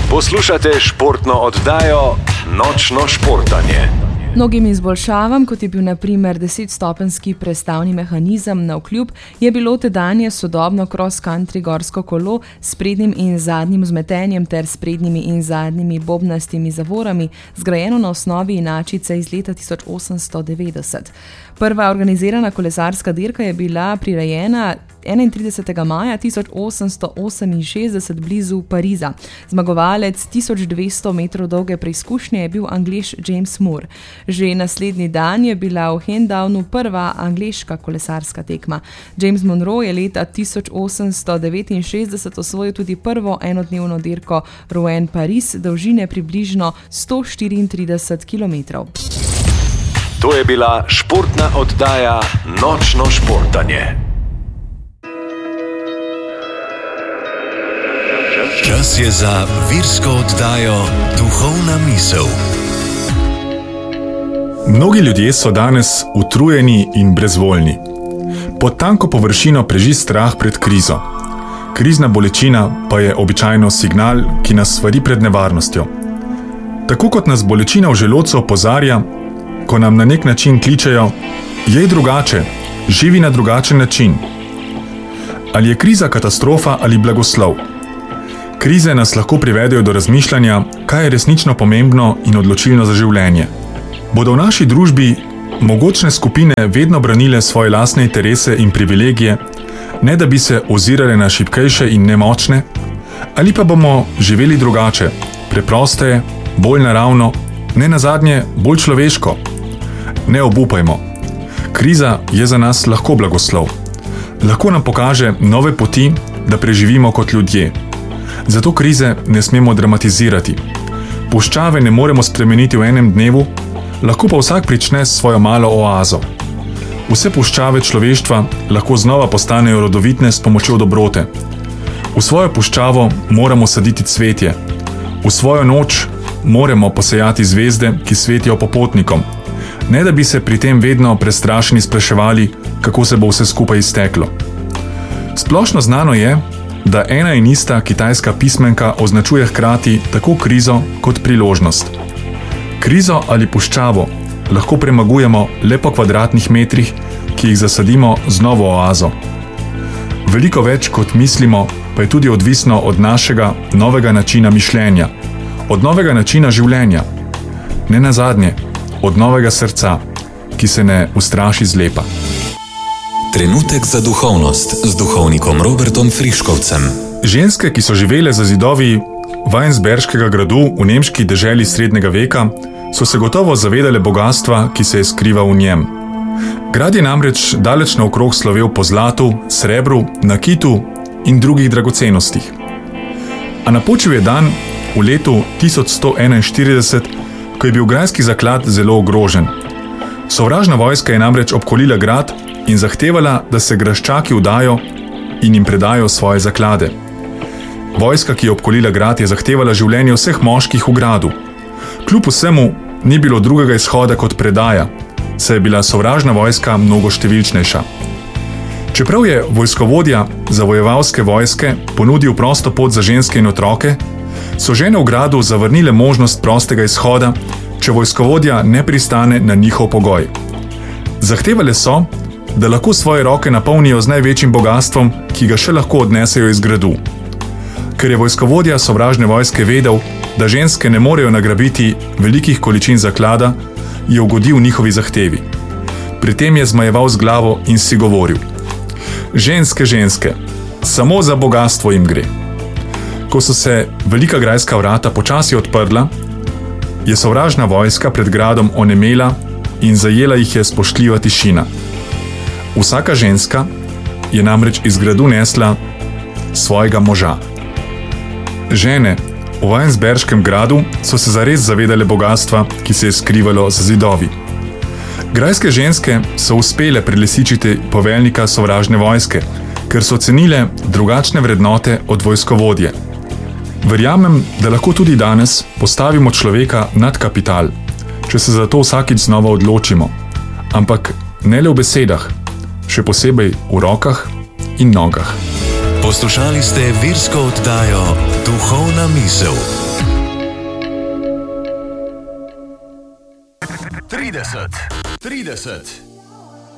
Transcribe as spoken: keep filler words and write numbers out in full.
Poslušate športno oddajo Nočno športanje. Mnogim izboljšavam, kot je bil na primer desetstopenjski prestavni mehanizem navkljub, je bilo tedanje sodobno cross-country gorsko kolo s prednjim in zadnjim vzmetenjem ter s prednjimi in zadnjimi bobnastimi zavorami zgrajeno na osnovi inačice iz leta tisoč osemsto devetdeset. Prva organizirana kolesarska dirka je bila prirejena enaintridesetega maja tisoč osemsto oseminšestdeset blizu Pariza. Zmagovalec tisoč dvesto metrov dolge preizkušnje je bil Anglež James Moore. Že naslednji dan je bila v Hendownu prva angleška kolesarska tekma. James Monroe je leta tisoč osemsto devetinšestdeset osvojil tudi prvo enodnevno dirko Rouen-Paris dolžine približno sto štiriintrideset kilometrov. To je bila športna oddaja Nočno športanje. Čas je za virsko oddajo Duhovna misel. Mnogi ljudje so danes utrujeni in brezvoljni. Pod tanko površino preži strah pred krizo. Krizna bolečina pa je običajno signal, ki nas svari pred nevarnostjo. Tako kot nas bolečina v želodcu opozarja, ko nam na nek način kličejo: jej drugače, živi na drugačen način. Ali je kriza katastrofa ali blagoslov? Krize nas lahko privedejo do razmišljanja, kaj je resnično pomembno in odločilno za življenje. Bodo v naši družbi mogočne skupine vedno branile svoje lastne interese in privilegije, ne da bi se ozirale na šibkejše in nemočne? Ali pa bomo živeli drugače, preprosteje, bolj naravno, ne nazadnje bolj človeško? Ne obupajmo. Kriza je za nas lahko blagoslov. Lahko nam pokaže nove poti, da preživimo kot ljudje. Zato krize ne smemo dramatizirati. Puščave ne moremo spremeniti v enem dnevu, lahko pa vsak prične s svojo malo oazo. Vse puščave človeštva lahko znova postanejo rodovitne s pomočjo dobrote. V svojo puščavo moramo saditi cvetje. V svojo noč moramo posejati zvezde, ki svetijo popotnikom. Ne da bi se pri tem vedno prestrašeni spraševali, kako se bo vse skupaj izteklo. Splošno znano je, da ena in ista kitajska pismenka označuje hkrati tako krizo kot priložnost. Krizo ali puščavo lahko premagujemo le po kvadratnih metrih, ki jih zasadimo z novo oazo. Veliko več kot mislimo pa je tudi odvisno od našega novega načina mišljenja, od novega načina življenja, ne nazadnje od novega srca, ki se ne ustraši zlepa. Trenutek za duhovnost z duhovnikom Robertom Friškovcem. Ženske, ki so živele za zidovi Weinsberškega gradu v nemški deželi srednjega veka, so se gotovo zavedale bogatstva, ki se je skrival v njem. Grad je namreč daleč naokrog slovel po zlatu, srebru, nakitu in drugih dragocenostih. A napočil je dan v letu tisoč sto enainštirideset, ko je bil grajski zaklad zelo ogrožen. Sovražna vojska je namreč obkolila grad in zahtevala, da se graščaki vdajo in jim predajo svoje zaklade. Vojska, ki je obkolila grad, je zahtevala življenje vseh moških v gradu. Kljub vsemu ni bilo drugega izhoda kot predaja, saj je bila sovražna vojska mnogo številčnejša. Čeprav je vojskovodja zavojevalske vojske ponudil prosto pot za ženske in otroke, so žene v gradu zavrnile možnost prostega izhoda, če vojskovodja ne pristane na njihov pogoj. Zahtevale so, da lahko svoje roke napolnijo z največjim bogastvom, ki ga še lahko odnesejo iz gradu. Ker je vojskovodja sovražne vojske vedel, da ženske ne morejo nagrabiti velikih količin zaklada, je ugodil njihovi zahtevi. Pri tem je zmajeval z glavo in si govoril: ženske, ženske, samo za bogastvo jim gre. Ko so se velika grajska vrata počasi odprla, je sovražna vojska pred gradom onemela in zajela jih je spoštljiva tišina. Vsaka ženska je namreč iz gradu nesla svojega moža. Žene v Weinsberškem gradu so se zares zavedale bogatstva, ki se je skrivalo za zidovi. Grajske ženske so uspele prelisičiti poveljnika sovražne vojske, ker so cenile drugačne vrednote od vojskovodje. Verjamem, da lahko tudi danes postavimo človeka nad kapital, če se za to vsakič znova odločimo. Ampak ne le v besedah, še posebej v rokah in nogah. Poslušali ste virsko oddajo Duhovna misel. trideset, trideset.